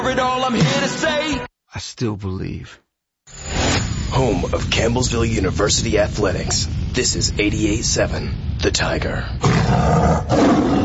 All I'm here to say, I still believe. Home of Campbellsville University Athletics. This is 88.7 The Tiger.